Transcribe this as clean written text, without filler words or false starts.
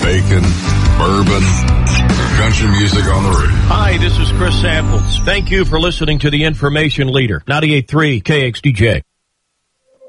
bacon, bourbon, country music on the radio. Hi, this is Chris Samples. Thank you for listening to the Information Leader, 98.3 KXDJ.